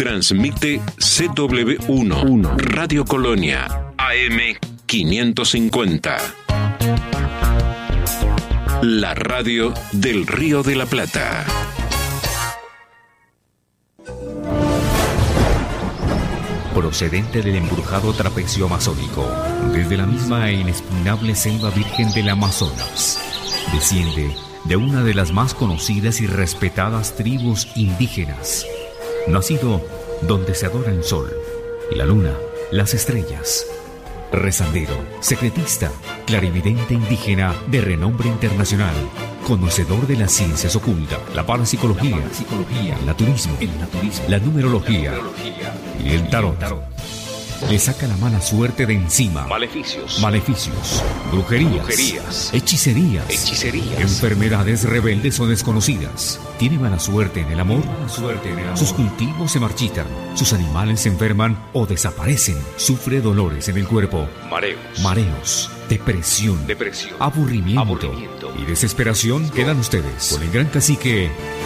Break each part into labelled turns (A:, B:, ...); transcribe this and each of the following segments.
A: Transmite CW1, Radio Colonia, AM 550. La radio del Río de la Plata.
B: Procedente del embrujado trapecio amazónico, desde la misma e inexpugnable selva virgen del Amazonas, desciende de una de las más conocidas y respetadas tribus indígenas, nacido donde se adora el sol, la luna, las estrellas. Rezandero, secretista, clarividente indígena de renombre internacional, conocedor de las ciencias ocultas, la parapsicología, el naturismo, la numerología y el tarot. Le saca la mala suerte de encima. Maleficios, brujerías, hechicerías, enfermedades rebeldes o desconocidas. Tiene mala suerte en el amor. Sus cultivos se marchitan, sus animales se enferman o desaparecen. Sufre dolores en el cuerpo, mareos, depresión, aburrimiento y desesperación. Quedan ustedes con el gran cacique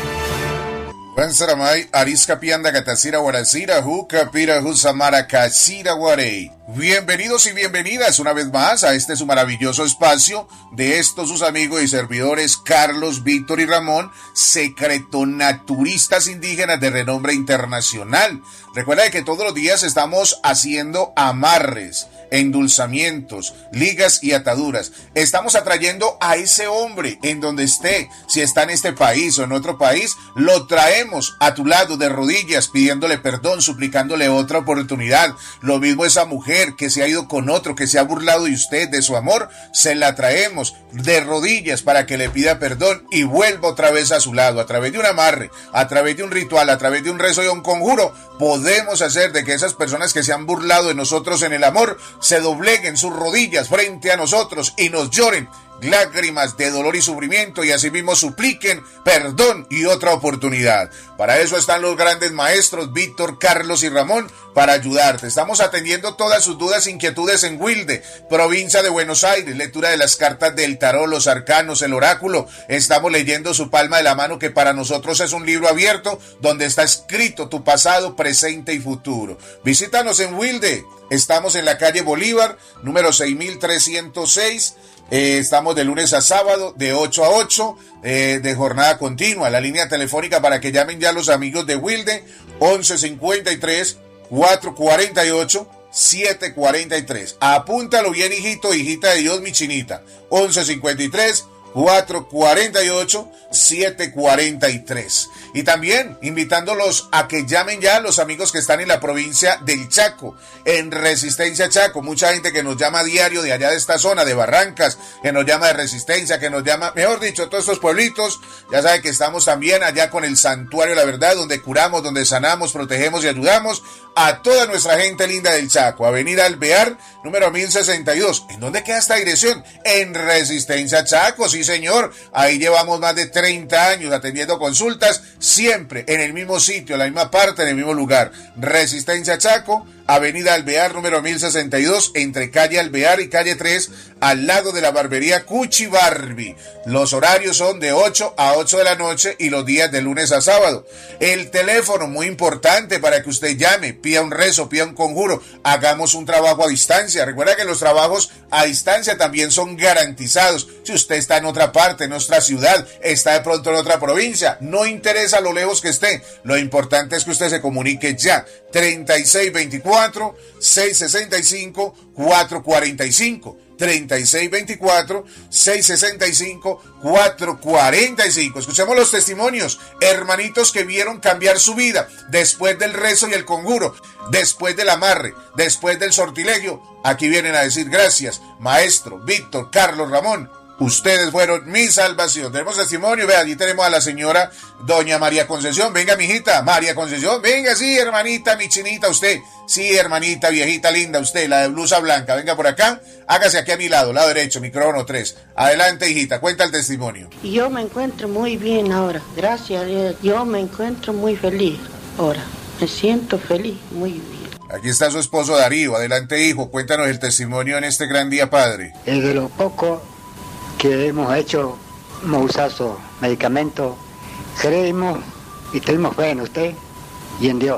C: Wansaramay, Arisca Pianda Gatacira Guaracira, Jucapira Jusamara Casira Guarey. Bienvenidos y bienvenidas una vez más a este su maravilloso espacio de estos sus amigos y servidores Carlos, Víctor y Ramón, secretonaturistas indígenas de renombre internacional. Recuerda que todos los días estamos haciendo amarres, endulzamientos, ligas y ataduras. Estamos atrayendo a ese hombre en donde esté, si está en este país o en otro país, lo traemos a tu lado de rodillas, pidiéndole perdón, suplicándole otra oportunidad. Lo mismo esa mujer que se ha ido con otro, que se ha burlado de usted, de su amor, se la traemos de rodillas para que le pida perdón y vuelva otra vez a su lado, a través de un amarre, a través de un ritual, a través de un rezo y un conjuro. Podemos hacer de que esas personas que se han burlado de nosotros en el amor se dobleguen sus rodillas frente a nosotros y nos lloren lágrimas de dolor y sufrimiento y así mismo supliquen perdón y otra oportunidad. Para eso están los grandes maestros Víctor, Carlos y Ramón para ayudarte. Estamos atendiendo todas sus dudas e inquietudes en Wilde, provincia de Buenos Aires, lectura de las cartas del tarot, los arcanos, el oráculo. Estamos leyendo su palma de la mano, que para nosotros es un libro abierto donde está escrito tu pasado, presente y futuro. Visítanos en Wilde. Estamos en la calle Bolívar, número 6306. Estamos de lunes a sábado, de 8 a 8, de jornada continua. La línea telefónica para que llamen ya los amigos de Wilde, 1153-448-743. Apúntalo bien, hijito, hijita de Dios, mi chinita. 1153-448-743. Y también invitándolos a que llamen ya a los amigos que están en la provincia del Chaco, en Resistencia Chaco. Mucha gente que nos llama a diario de allá de esta zona, de Barrancas, que nos llama de Resistencia, que nos llama, mejor dicho, todos estos pueblitos. Ya saben que estamos también allá con el Santuario de la Verdad, donde curamos, donde sanamos, protegemos y ayudamos a toda nuestra gente linda del Chaco. Avenida Alvear, número 1062. ¿En dónde queda esta dirección? En Resistencia Chaco, sí señor. Ahí llevamos más de 30 años atendiendo consultas, siempre en el mismo sitio, en la misma parte, en el mismo lugar. Resistencia Chaco, Avenida Alvear, número 1062, entre calle Alvear y calle 3, al lado de la barbería Cuchi Barbie. Los horarios son de 8 a 8 de la noche y los días de lunes a sábado. El teléfono, muy importante para que usted llame, pida un rezo, pida un conjuro, hagamos un trabajo a distancia. Recuerda que los trabajos a distancia también son garantizados. Si usted está en otra parte, en nuestra ciudad, está de pronto en otra provincia, no interesa lo lejos que esté, lo importante es que usted se comunique ya. 3624-665-445. 3624-665-445. Escuchemos los testimonios, hermanitos que vieron cambiar su vida después del rezo y el conjuro, después del amarre, después del sortilegio. Aquí vienen a decir gracias, maestro Víctor, Carlos, Ramón. Ustedes fueron mi salvación. Tenemos testimonio, vea, allí tenemos a la señora doña María Concesión. Venga, mijita, María Concesión, venga, sí, hermanita, mi chinita, usted. Sí, hermanita, viejita linda, usted, la de blusa blanca. Venga por acá, hágase aquí a mi lado derecho, micrófono 3. Adelante, hijita, cuenta el testimonio.
D: Yo me encuentro muy bien ahora, gracias a Dios. Yo me encuentro muy feliz ahora. Me siento feliz, muy bien.
C: Aquí está su esposo Darío. Adelante, hijo, cuéntanos el testimonio en este gran día, padre.
E: Es de lo poco que hemos hecho, hemos usado medicamentos, creemos y tenemos fe en usted y en Dios.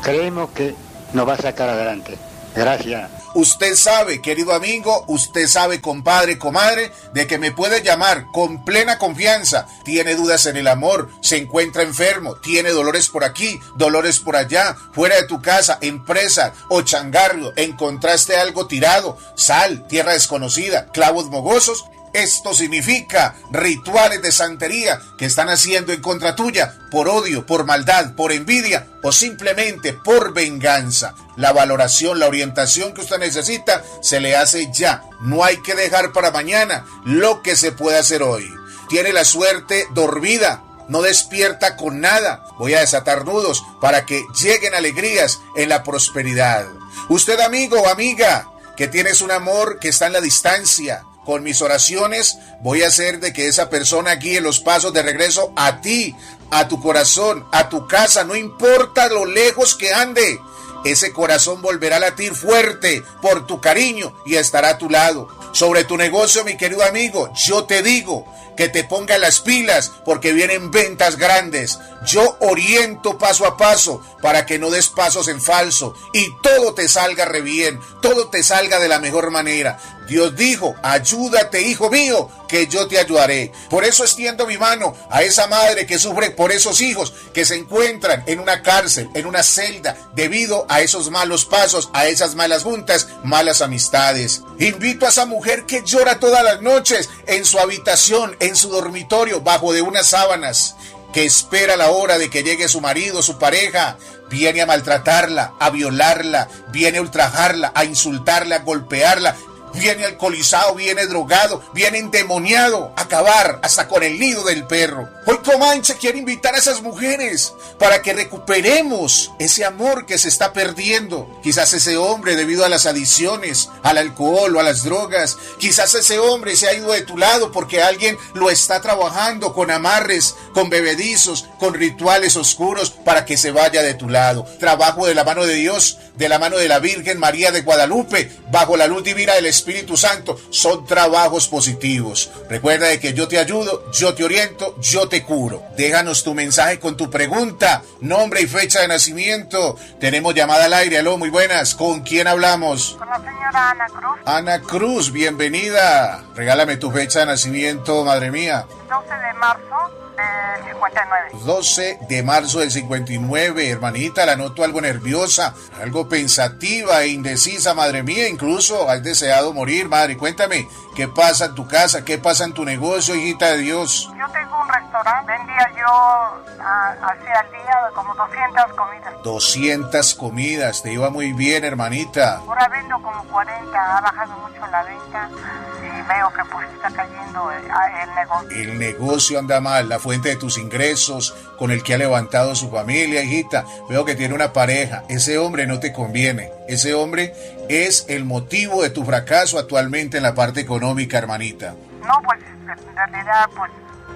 E: creemos que nos va a sacar adelante. Gracias.
C: Usted sabe, querido amigo, usted sabe, compadre, comadre, de que me puede llamar con plena confianza. Tiene dudas en el amor, se encuentra enfermo, tiene dolores por aquí, dolores por allá, fuera de tu casa, empresa o changarro, encontraste algo tirado, sal, tierra desconocida, clavos mogosos. Esto significa rituales de santería que están haciendo en contra tuya por odio, por maldad, por envidia o simplemente por venganza. La valoración, la orientación que usted necesita se le hace ya. No hay que dejar para mañana lo que se puede hacer hoy. Tiene la suerte dormida, no despierta con nada. Voy a desatar nudos para que lleguen alegrías en la prosperidad. Usted, amigo o amiga, que tienes un amor que está en la distancia, con mis oraciones voy a hacer de que esa persona guíe los pasos de regreso a ti, a tu corazón, a tu casa, no importa lo lejos que ande. Ese corazón volverá a latir fuerte por tu cariño y estará a tu lado. Sobre tu negocio, mi querido amigo, yo te digo que te ponga las pilas porque vienen ventas grandes. Yo oriento paso a paso para que no des pasos en falso y todo te salga re bien, todo te salga de la mejor manera. Dios dijo, ayúdate, hijo mío, que yo te ayudaré. Por eso extiendo mi mano a esa madre que sufre por esos hijos que se encuentran en una cárcel, en una celda, debido a esos malos pasos, a esas malas juntas, malas amistades. Invito a esa mujer que llora todas las noches en su habitación, en su dormitorio, bajo de unas sábanas, que espera la hora de que llegue su marido, su pareja. Viene a maltratarla, a violarla, viene a ultrajarla, a insultarla, a golpearla. Viene alcoholizado, viene drogado, viene endemoniado, a acabar hasta con el nido del perro. Hoy Comanche quiere invitar a esas mujeres para que recuperemos ese amor que se está perdiendo. Quizás ese hombre, debido a las adicciones, al alcohol o a las drogas, quizás ese hombre se ha ido de tu lado porque alguien lo está trabajando con amarres, con bebedizos, con rituales oscuros para que se vaya de tu lado. Trabajo de la mano de Dios, de la mano de la Virgen María de Guadalupe, bajo la luz divina del Espíritu Santo, son trabajos positivos. Recuerda de que yo te ayudo, yo te oriento, yo te curo. Déjanos tu mensaje con tu pregunta, nombre y fecha de nacimiento. Tenemos llamada al aire. Aló, muy buenas. ¿Con quién hablamos?
F: Con la señora Ana Cruz.
C: Ana Cruz, bienvenida. Regálame tu fecha de nacimiento, madre mía.
F: 12 de marzo del 59.
C: 12 de marzo del 59, hermanita, la noto algo nerviosa, algo pensativa e indecisa, madre mía, incluso has deseado morir, madre. Cuéntame, ¿qué pasa en tu casa? ¿Qué pasa en tu negocio, hijita de Dios?
F: Yo tengo un restaurante, vendía yo hacia el día como 200 comidas.
C: 200 comidas, te iba muy bien, hermanita.
F: Ahora vendo como 40, ha bajado mucho la venta y veo que pues está cayendo el negocio.
C: El negocio anda mal, la fuente de tus ingresos, con el que ha levantado su familia, hijita. Veo que tiene una pareja, ese hombre no te conviene, ese hombre es el motivo de tu fracaso actualmente en la parte económica, hermanita.
F: No, pues en realidad pues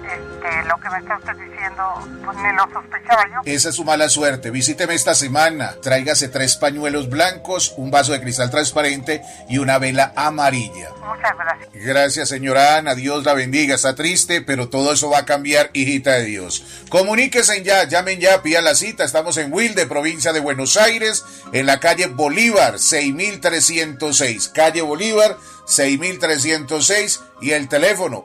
F: lo que me está usted diciendo, pues ni lo sospechaba yo.
C: Esa es su mala suerte. Visíteme esta semana. Tráigase 3 pañuelos blancos, un vaso de cristal transparente y una vela amarilla.
F: Muchas gracias.
C: Gracias, señora Ana. Dios la bendiga. Está triste, pero todo eso va a cambiar, hijita de Dios. Comuníquense ya, llamen ya, pidan la cita. Estamos en Wilde, provincia de Buenos Aires, en la calle Bolívar, 6306. Calle Bolívar, 6306, y el teléfono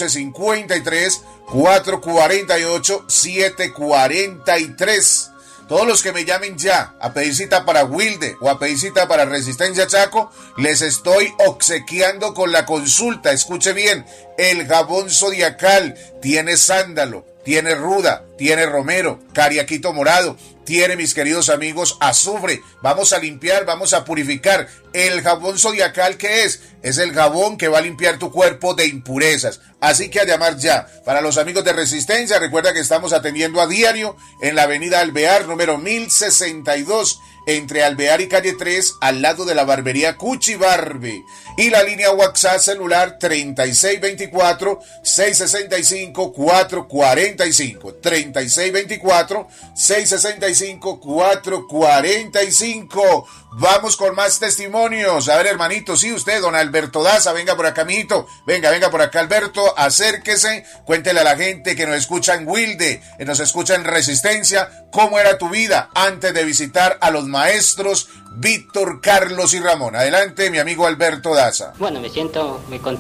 C: 1153-448-743. Todos los que me llamen ya a pedir cita para Wilde o a pedir cita para Resistencia Chaco, les estoy obsequiando con la consulta. Escuche bien, el jabón zodiacal tiene sándalo, tiene ruda, tiene romero, cariaquito morado, tiene, mis queridos amigos, azufre. Vamos a limpiar, vamos a purificar. El jabón zodiacal, ¿qué es? Es el jabón que va a limpiar tu cuerpo de impurezas. Así que a llamar ya. Para los amigos de Resistencia, recuerda que estamos atendiendo a diario en la avenida Alvear, número 1062, entre Alvear y calle 3, al lado de la barbería Cuchi Barbe. Y la línea WhatsApp celular 3624-665-445. 665-445, 665-445. Vamos con más testimonios. A ver, hermanito, sí, usted, don Alberto Daza, venga por acá, mijito. Venga por acá, Alberto, acérquese. Cuéntele a la gente que nos escucha en Wilde, que nos escucha en Resistencia, cómo era tu vida antes de visitar a los maestros Víctor, Carlos y Ramón. Adelante, mi amigo Alberto Daza.
G: Bueno, me siento muy contento